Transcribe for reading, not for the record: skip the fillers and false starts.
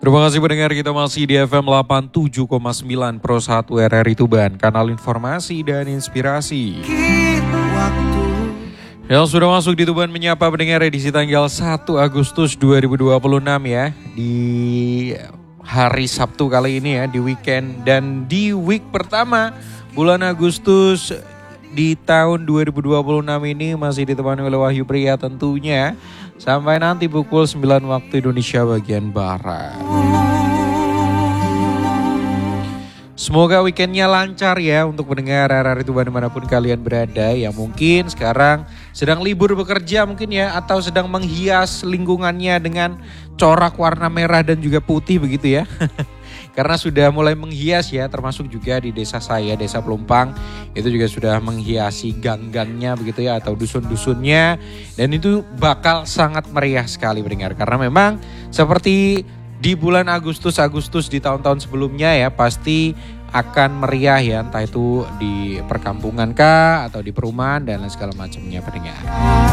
Terima kasih pendengar, kita masih di FM 87,9 Pro 1 RRI Tuban, kanal informasi dan inspirasi. Yang sudah masuk di Tuban Menyapa pendengar edisi tanggal 1 Agustus 2026 ya. Di hari Sabtu kali ini ya, di weekend dan di week pertama bulan Agustus di tahun 2026 ini masih ditemani oleh Wahyu Pria tentunya. Sampai nanti pukul 9 waktu Indonesia bagian Barat. Semoga weekendnya lancar ya untuk pendengar RRI Tuban dimanapun kalian berada. Yang mungkin sekarang sedang libur bekerja mungkin ya. Atau sedang menghias lingkungannya dengan corak warna merah dan juga putih begitu ya. Karena sudah mulai menghias ya, termasuk juga di desa saya, Desa Pelumpang. Itu juga sudah menghiasi gang-gangnya begitu ya, atau dusun-dusunnya. Dan itu bakal sangat meriah sekali pendengar. Karena memang seperti di bulan Agustus di tahun-tahun sebelumnya ya, pasti akan meriah ya. Entah itu di perkampungan kah, atau di perumahan dan lain segala macamnya pendengar.